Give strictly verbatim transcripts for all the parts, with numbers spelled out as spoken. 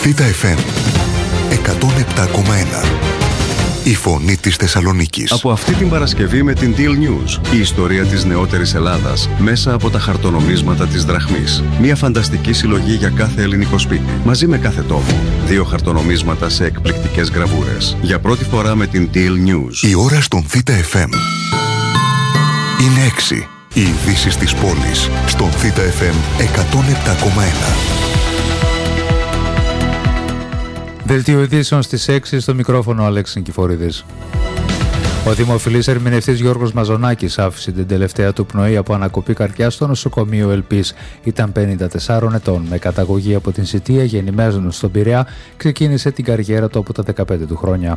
Θ εφ εμ εκατόν επτά κόμμα ένα. Η φωνή της Θεσσαλονίκης. Από αυτή την Παρασκευή με την Deal News, η ιστορία της νεότερης Ελλάδας μέσα από τα χαρτονομίσματα της δραχμής. Μια φανταστική συλλογή για κάθε ελληνικό σπίτι, μαζί με κάθε τόπο. Δύο χαρτονομίσματα σε εκπληκτικές γραβούρες. Για πρώτη φορά με την Deal News. Η ώρα στον Θ εφ εμ είναι έξι. Οι ειδήσεις της πόλης στον Θ εφ εμ εκατόν επτά κόμμα ένα. Δελτίο ειδήσεων στις έξι, στο μικρόφωνο Αλέξης Νικηφορίδης. Ο δημοφιλής ερμηνευτής Γιώργος Μαζονάκης άφησε την τελευταία του πνοή από ανακοπή καρδιάς στο νοσοκομείο Ελπής. Ήταν πενήντα τεσσάρων ετών, με καταγωγή από την Σιτία, γεννημένος στον Πειραιά, ξεκίνησε την καριέρα του από τα δεκαπέντε του χρόνια.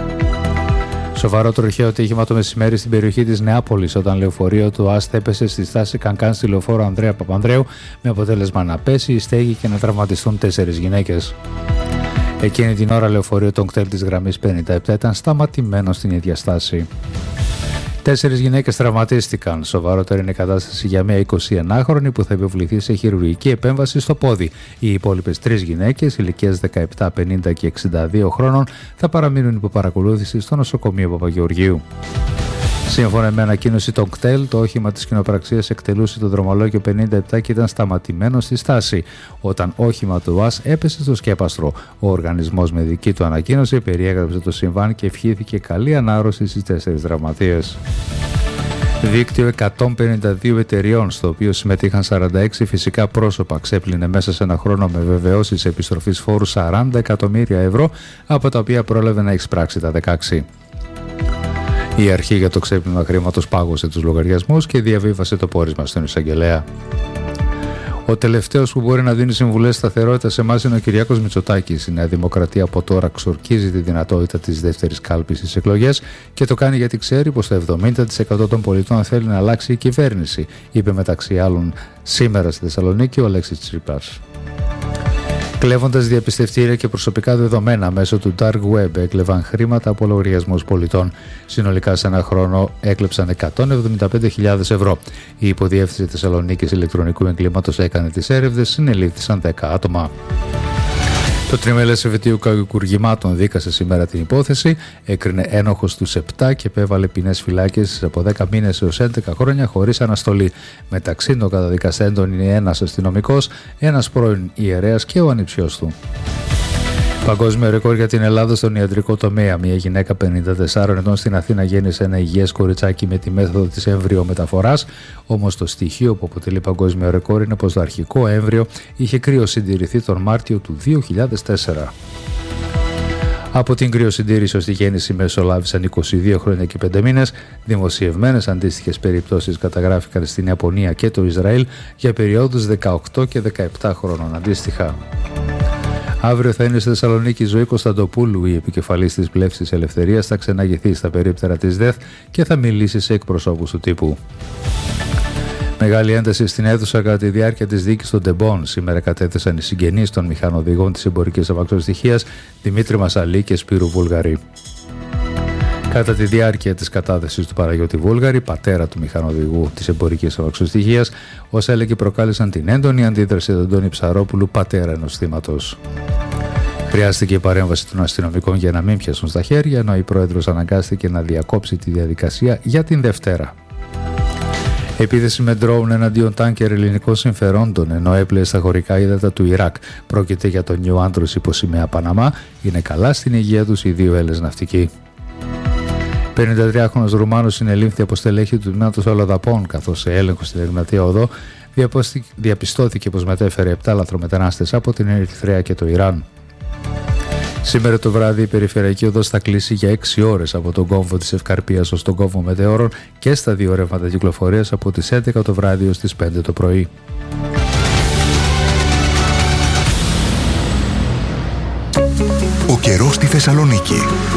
Σοβαρό τροχαίο ατύχημα το μεσημέρι στην περιοχή της Νεάπολης, όταν λεωφορείο του ΑΣΤ έπεσε στη στάση Κανκάν στη λεωφόρο Ανδρέα Παπανδρέου, με αποτέλεσμα να πέσει η στέγη και να τραυματιστούν τέσσερις γυναίκες. Εκείνη την ώρα λεωφορείο των κτέλ της γραμμής πενήντα επτά ήταν σταματημένο στην ίδια στάση. Τέσσερις γυναίκες τραυματίστηκαν. Σοβαρότερη είναι η κατάσταση για μια εικοσιενάχρονη που θα επιβληθεί σε χειρουργική επέμβαση στο πόδι. Οι υπόλοιπες τρεις γυναίκες, ηλικίας δεκαεπτά, πενήντα και εξήντα δύο χρόνων, θα παραμείνουν υπό παρακολούθηση στο νοσοκομείο Παπαγεωργίου. Σύμφωνα με ανακοίνωση των κτέλ, το όχημα της κοινοπραξίας εκτελούσε το δρομολόγιο πενήντα επτά και ήταν σταματημένο στη στάση, όταν όχημα του ΟΑΣ έπεσε στο σκέπαστρο. Ο οργανισμός με δική του ανακοίνωση περιέγραψε το συμβάν και ευχήθηκε καλή ανάρρωση στις τέσσερις τραυματίες. Δίκτυο εκατόν πενήντα δύο εταιριών, στο οποίο συμμετείχαν σαράντα έξι φυσικά πρόσωπα, ξέπλυνε μέσα σε ένα χρόνο με βεβαιώσεις επιστροφής φόρου σαράντα εκατομμύρια ευρώ, από τα οποία πρόλαβε να εξπράξει τα δεκαέξι. Η αρχή για το ξέπλυμα χρήματος πάγωσε τους λογαριασμούς και διαβίβασε το πόρισμα στον εισαγγελέα. Ο τελευταίος που μπορεί να δίνει συμβουλές σταθερότητα σε εμάς είναι ο Κυριάκος Μητσοτάκης. Η Νέα Δημοκρατία από τώρα ξορκίζει τη δυνατότητα της δεύτερης κάλπης στις εκλογές και το κάνει γιατί ξέρει πως το εβδομήντα τοις εκατό των πολιτών θέλει να αλλάξει η κυβέρνηση, είπε μεταξύ άλλων σήμερα στη Θεσσαλονίκη ο Αλέξης Τσίπρας. Κλέβοντας διαπιστευτήρια και προσωπικά δεδομένα μέσω του Dark Web, έκλεβαν χρήματα από λογαριασμούς πολιτών. Συνολικά σε ένα χρόνο έκλεψαν εκατόν εβδομήντα πέντε χιλιάδες ευρώ. Η Υποδιεύθυνση Θεσσαλονίκης Ηλεκτρονικού Εγκλήματος έκανε τις έρευνες, συνελήφθησαν δέκα άτομα. Το τριμελές εφετείο κακουργημάτων δίκασε σήμερα την υπόθεση, έκρινε ένοχος τους επτά και επέβαλε ποινές φυλάκισης από δέκα μήνες έως έντεκα χρόνια χωρίς αναστολή. Μεταξύ των καταδικαστέντων είναι ένας αστυνομικός, ένας πρώην ιερέας και ο ανιψιός του. Παγκόσμιο ρεκόρ για την Ελλάδα στον ιατρικό τομέα. Μια γυναίκα πενήντα τεσσάρων ετών στην Αθήνα γέννησε ένα υγιές κοριτσάκι με τη μέθοδο της εμβριομεταφοράς. Όμως το στοιχείο που αποτελεί παγκόσμιο ρεκόρ είναι πως το αρχικό έμβριο είχε κρυοσυντηρηθεί τον Μάρτιο του δύο χιλιάδες τέσσερα. Από την κρυοσυντήρηση ως τη γέννηση μεσολάβησαν είκοσι δύο χρόνια και πέντε μήνες. Δημοσιευμένες αντίστοιχες περιπτώσεις καταγράφηκαν στην Ιαπωνία και το Ισραήλ για περιόδους δεκαοκτώ και δεκαεπτά χρόνων αντίστοιχα. Αύριο θα είναι στη Θεσσαλονίκη η Ζωή Κωνσταντοπούλου, η επικεφαλής της Πλεύσης Ελευθερίας, θα ξεναγηθεί στα περίπτερα της ΔΕΘ και θα μιλήσει σε εκπροσώπους του τύπου. Μεγάλη ένταση στην αίθουσα κατά τη διάρκεια της δίκης των Τεμπών. Σήμερα κατέθεσαν οι συγγενείς των μηχανοδηγών της εμπορικής αμαξοστοιχείας Δημήτρη Μασαλή και Σπύρου Βούλγαρη. Κατά τη διάρκεια της κατάθεσης του Παναγιώτη Βούλγαρη, πατέρα του μηχανοδηγού της εμπορικής αμαξοστοιχείας, όσα έλεγε προκάλεσαν την έντονη αντίδραση του Αντώνη Ψαρόπουλου, πατέρα ενός θύματος. Χρειάστηκε η παρέμβαση των αστυνομικών για να μην πιάσουν στα χέρια, ενώ η πρόεδρος αναγκάστηκε να διακόψει τη διαδικασία για την Δευτέρα. Επίθεση με ντρόουν εναντίον τάνκερ ελληνικών συμφερόντων, ενώ έπλεε στα χωρικά ύδατα του Ιράκ. Πρόκειται για τον Νιου Άντρος υπό σημαία Παναμά. Είναι καλά στην υγεία τους οι δύο Έλληνες ναυτικοί. πενηντατριάχρονος Ρουμάνος συνελήφθη από στελέχη του τμήματος Ολοδαπών, καθώς σε έλεγχο στην Εγνατία Οδό διαπιστώθηκε πως μετέφερε επτά λαθρομετανάστες από την Ερυθρέα και το Ιράν. Σήμερα το βράδυ η περιφερειακή οδός θα κλείσει για έξι ώρες από τον κόμβο της Ευκαρπίας ως τον κόμβο Μετεώρων και στα δύο ρεύματα κυκλοφορίας από τις έντεκα το βράδυ ως τις πέντε το πρωί. Ο καιρός στη Θεσσαλονίκη.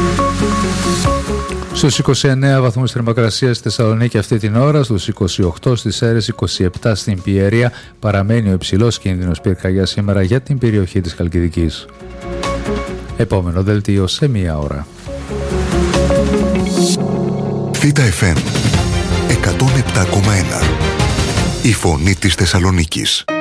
Στους είκοσι εννέα βαθμούς θερμοκρασία στη Θεσσαλονίκη αυτή την ώρα, στους είκοσι οκτώ στις Σέρρες, είκοσι επτά στην Πιέρια. Παραμένει ο υψηλός κίνδυνος πυρκαγιάς σήμερα για την περιοχή της Χαλκιδικής. Επόμενο δελτίο σε μία ώρα. Θ εφ εμ εκατόν επτά κόμμα ένα. Η φωνή της Θεσσαλονίκης.